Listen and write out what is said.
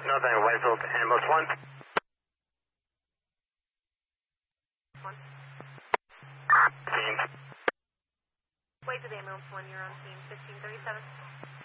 Nothing, Weisel to ambulance 1. One. Team. Wait to the ambulance 1, you're on team 1537.